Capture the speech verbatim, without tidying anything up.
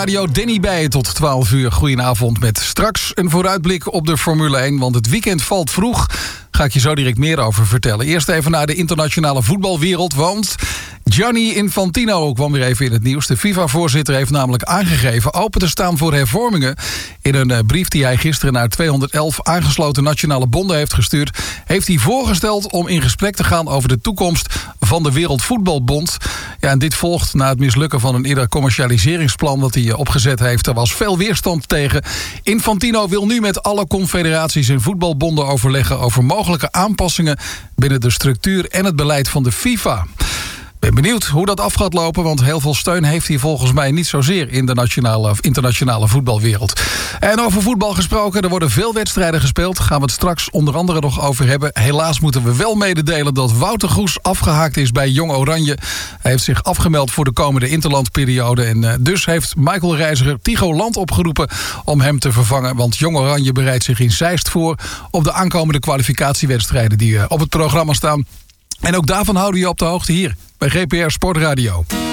Radio Danny bij tot twaalf uur. Goedenavond met straks een vooruitblik op de Formule één. Want het weekend valt vroeg. Ga ik je zo direct meer over vertellen. Eerst even naar de internationale voetbalwereld. Want Gianni Infantino kwam weer even in het nieuws. De FIFA-voorzitter heeft namelijk aangegeven open te staan voor hervormingen. In een brief die hij gisteren naar tweehonderdelf aangesloten nationale bonden heeft gestuurd, heeft hij voorgesteld om in gesprek te gaan over de toekomst van de Wereldvoetbalbond. Ja, en dit volgt na het mislukken van een eerder commercialiseringsplan dat hij opgezet heeft. Er was veel weerstand tegen. Infantino wil nu met alle confederaties en voetbalbonden overleggen over mogelijke aanpassingen binnen de structuur en het beleid van de FIFA. Ik ben benieuwd hoe dat af gaat lopen, want heel veel steun heeft hij volgens mij niet zozeer in de nationale of internationale voetbalwereld. En over voetbal gesproken, er worden veel wedstrijden gespeeld. Gaan we het straks onder andere nog over hebben. Helaas moeten we wel mededelen dat Wouter Goes afgehaakt is bij Jong Oranje. Hij heeft zich afgemeld voor de komende interlandperiode. En uh, dus heeft Michael Reiziger Tigo Land opgeroepen om hem te vervangen. Want Jong Oranje bereidt zich in Zeist voor op de aankomende kwalificatiewedstrijden die uh, op het programma staan. En ook daarvan houden we je op de hoogte hier bij G P R Sportradio.